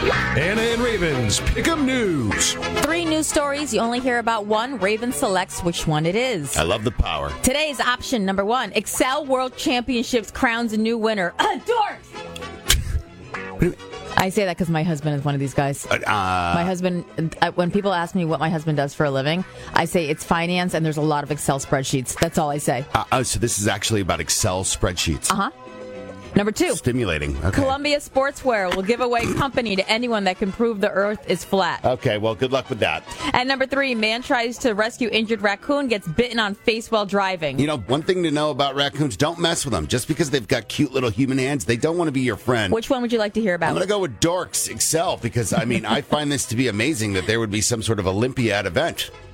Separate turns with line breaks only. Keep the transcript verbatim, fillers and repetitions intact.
Anna and Raven's Pick'em News.
Three news stories. You only hear about one. Raven selects which one it is.
I love the power.
Today's option number one. Excel World Championships crowns a new winner. Uh, dorks! I say that because my husband is one of these guys.
Uh,
my husband, uh, when people ask me what my husband does for a living, I say it's finance and there's a lot of Excel spreadsheets. That's all I say.
Uh, oh, so this is actually about Excel spreadsheets.
Uh-huh. Number two.
Stimulating. Okay.
Columbia Sportswear will give away company to anyone that can prove the earth is flat.
Okay, well, good luck with that.
And number three, man tries to rescue injured raccoon, gets bitten on face while driving.
You know, one thing to know about raccoons, don't mess with them. Just because they've got cute little human hands, they don't want to be your friend.
Which one would you like to hear about?
I'm going to go with Dorks Excel because, I mean, I find this to be amazing that there would be some sort of Olympiad event.